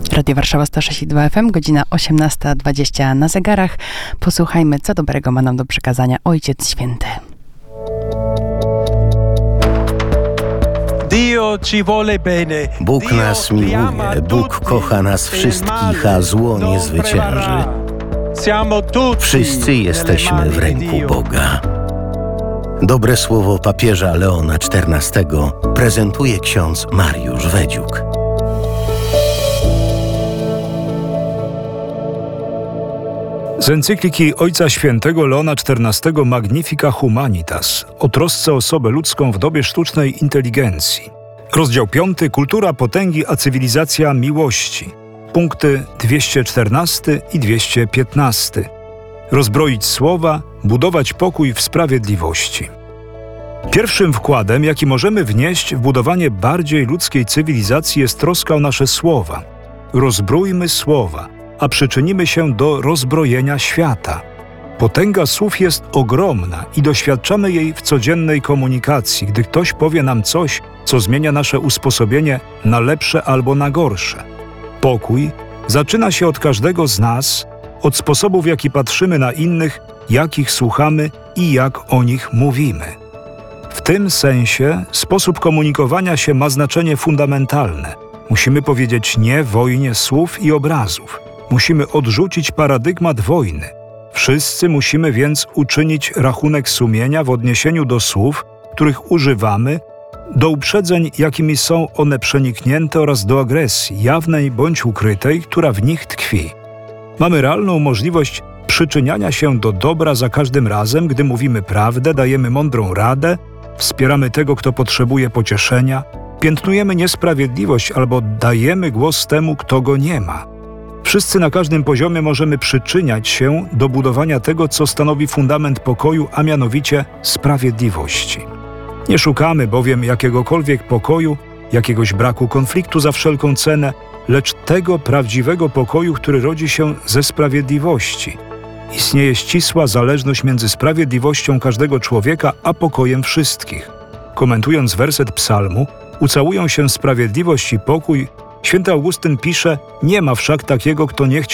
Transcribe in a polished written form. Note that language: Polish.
Radio Warszawa 106,2 FM, godzina 18:20 na zegarach. Posłuchajmy, co dobrego ma nam do przekazania Ojciec Święty. Bóg nas miłuje, Bóg kocha nas wszystkich, a zło nie zwycięży. Wszyscy jesteśmy w ręku Boga. Dobre słowo papieża Leona XIV prezentuje ksiądz Mariusz Wedziuk. Z encykliki Ojca Świętego Leona XIV Magnifica Humanitas o trosce o osobę ludzką w dobie sztucznej inteligencji. Rozdział 5. Kultura potęgi a cywilizacja miłości. Punkty 214 i 215. Rozbroić słowa, budować pokój w sprawiedliwości. Pierwszym wkładem, jaki możemy wnieść w budowanie bardziej ludzkiej cywilizacji, jest troska o nasze słowa. Rozbrójmy słowa, a przyczynimy się do rozbrojenia świata. Potęga słów jest ogromna i doświadczamy jej w codziennej komunikacji, gdy ktoś powie nam coś, co zmienia nasze usposobienie na lepsze albo na gorsze. Pokój zaczyna się od każdego z nas, od sposobu, w jaki patrzymy na innych, jak ich słuchamy i jak o nich mówimy. W tym sensie sposób komunikowania się ma znaczenie fundamentalne. Musimy powiedzieć nie wojnie słów i obrazów. Musimy odrzucić paradygmat wojny. Wszyscy musimy więc uczynić rachunek sumienia w odniesieniu do słów, których używamy, do uprzedzeń, jakimi są one przeniknięte, oraz do agresji, jawnej bądź ukrytej, która w nich tkwi. Mamy realną możliwość przyczyniania się do dobra za każdym razem, gdy mówimy prawdę, dajemy mądrą radę, wspieramy tego, kto potrzebuje pocieszenia, piętnujemy niesprawiedliwość albo dajemy głos temu, kto go nie ma. Wszyscy na każdym poziomie możemy przyczyniać się do budowania tego, co stanowi fundament pokoju, a mianowicie sprawiedliwości. Nie szukamy bowiem jakiegokolwiek pokoju, jakiegoś braku konfliktu za wszelką cenę, lecz tego prawdziwego pokoju, który rodzi się ze sprawiedliwości. Istnieje ścisła zależność między sprawiedliwością każdego człowieka a pokojem wszystkich. Komentując werset psalmu, ucałują się sprawiedliwość i pokój, święty Augustyn pisze: nie ma wszak takiego, kto nie chciał